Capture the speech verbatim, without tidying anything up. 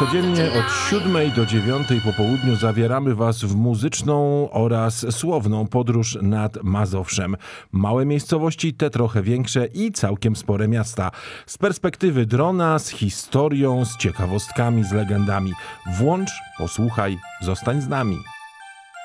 Codziennie od siódmej do dziewiątej po południu zabieramy Was w muzyczną oraz słowną podróż nad Mazowszem. Małe miejscowości, te trochę większe i całkiem spore miasta. Z perspektywy drona, z historią, z ciekawostkami, z legendami. Włącz, posłuchaj, zostań z nami.